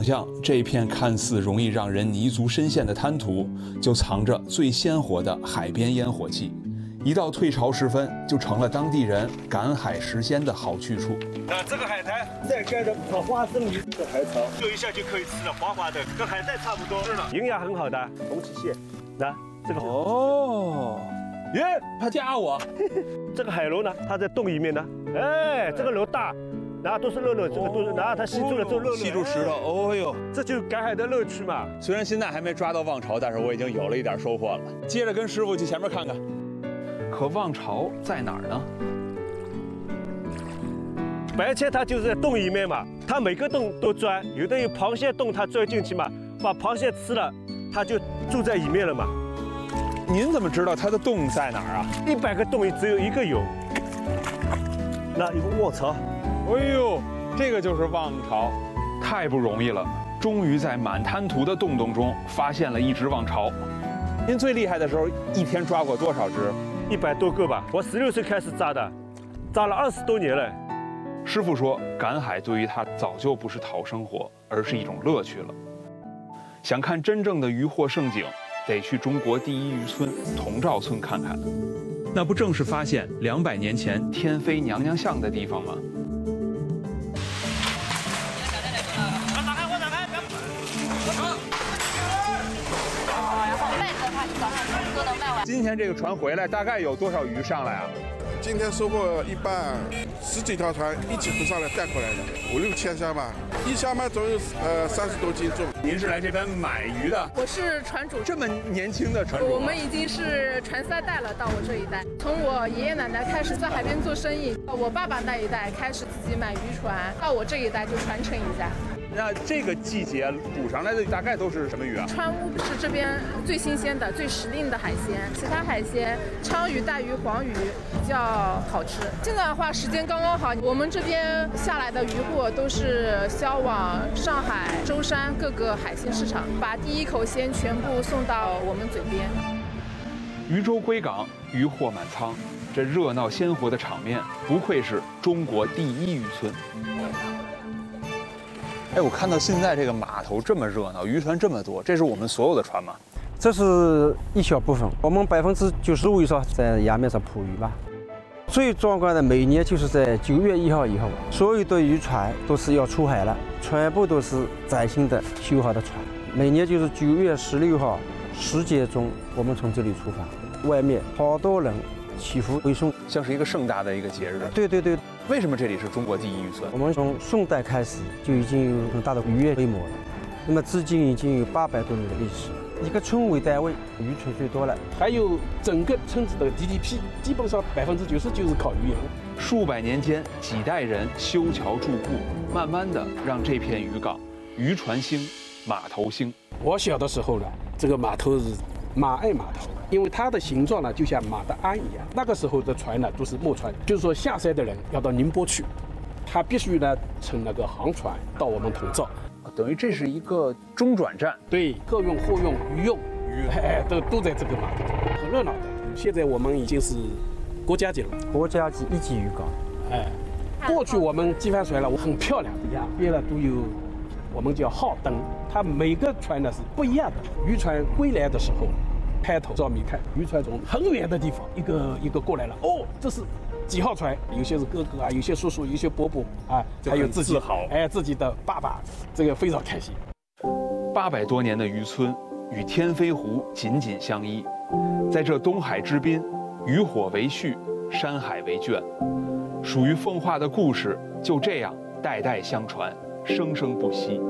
象，这片看似容易让人泥足深陷的滩涂，就藏着最鲜活的海边烟火气。一到退潮时分，就成了当地人赶海食鲜的好去处。 那这个海苔再盖着草花生米的海草，丢一下就可以吃了，滑滑的，跟海带差不多。是的，营养很好的红旗蟹。那这个哦，耶，他夹我。 这个海螺呢，它在洞里面呢。哎，这个螺大。然后都是肉肉，这个都是，然后它吸住了这肉肉， 吸住石头，哦呦， 这就是赶海的乐趣嘛。 虽然现在还没抓到望潮，但是我已经有了一点收获了。接着跟师傅去前面看看。可望潮在哪儿呢？ 白切它就是在洞里面嘛，它每个洞都钻，有的有螃蟹洞，它钻进去嘛，把螃蟹吃了，它就住在里面了嘛。 您怎么知道它的洞在哪儿啊 ？100个洞里只有1个有。那有个卧槽。 哎呦，这个就是望潮，太不容易了！终于在满滩涂的洞洞中发现了一只望潮。您最厉害的时候，一天抓过多少只 ？100多个吧。我16岁开始扎的，扎了20多年了。 师傅说，赶海对于他早就不是讨生活，而是一种乐趣了。想看真正的渔获盛景，得去中国第一渔村同照村看看。那不正是发现200年前天妃娘娘像的地方吗？今天这个船回来大概有多少鱼上来啊？ 今天收获一半，10几条船一起浮上来带回来的，5、6千箱吧，一箱嘛总有30多斤重。 您是来这边买鱼的？ 我是船主。 这么年轻的船主？ 我们已经是传3代了，到我这一代。从我爷爷奶奶开始在海边做生意，我爸爸那一代开始自己买渔船，到我这一代就传承一下。 那这个季节捕上来的大概都是什么鱼啊？ 川乌是这边最新鲜的、最时令的海鲜，其他海鲜鲳鱼、带鱼、黄鱼比较好吃。现在的话，时间刚刚好，我们这边下来的渔货都是销往上海、舟山各个海鲜市场，把第一口鲜全部送到我们嘴边。 渔舟归港，渔获满仓，这热闹鲜活的场面，不愧是中国第一渔村。哎，我看到现在这个码头这么热闹，渔船这么多，这是我们所有的船吗？ 这是一小部分，我们95%以上在崖面上捕鱼吧。最壮观的每年就是在9月1号以后，所有的渔船都是要出海了，全部都是崭新的修好的船。每年就是9月16号10点钟，我们从这里出发，外面好多人祈福回送， 像是一个盛大的一个节日。 对对对。 为什么这里是中国第一渔村？ 我们从宋代开始就已经有很大的渔业规模了，那么至今已经有800多年的历史。一个村为单位，渔村最多了， 还有整个村子的 GDP 基本上99%就是靠渔业。 数百年间，几代人修桥筑固，慢慢的让这片渔港渔船兴，码头兴。 我小的时候呢，这个码头是马爱码头，因为它的形状呢就像马的鞍一样。那个时候的船呢都是木船，就是说下山的人要到宁波去，他必须呢乘那个航船到我们同照。 等于这是一个中转站。 对，客运、货运、渔用，都在这个码头，很热闹的。现在我们已经是国家级了， 国家级1级渔港。 哎，过去我们机帆船了，很漂亮的呀，边了都有我们叫号灯，它每个船呢是不一样的。渔船归来的时候，拍头照明看，渔船从很远的地方一个一个过来了。哦，这是几号船？有些是哥哥啊，有些叔叔，有些伯伯啊，还有自己自己的爸爸，这个非常开心。 800多年的渔村与天飞湖紧紧相依，在这东海之滨，渔火为序，山海为卷，属于奉化的故事就这样代代相传，生生不息。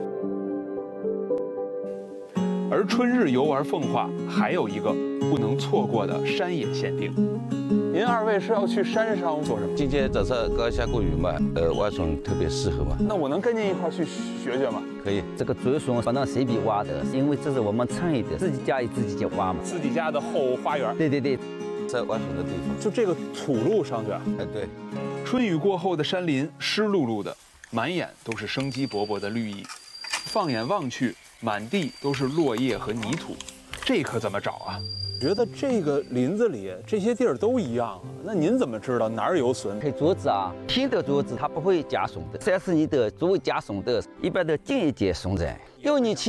而春日游玩奉化还有一个不能错过的山野限定。您2位是要去山上做什么？ 今天早上刚下过雨嘛，蛙船特别适合嘛。 那我能跟您一块去学学吗？ 可以。 这个竹笋不能随便挖的，因为这是我们村里的，自己家里自己就挖嘛。 自己家的后花园。 对对对， 在挖笋的地方， 就这个土路上去啊。 哎，对。 春雨过后的山林湿漉漉的，满眼都是生机勃勃的绿意。放眼望去，满地都是落叶和泥土，这可怎么找啊？ 觉得这个林子里这些地儿都一样啊，那您怎么知道哪儿有笋？ 配桌子啊，新的桌子它不会加松的，30年的作为加松的，一般的近一节松子，有你去。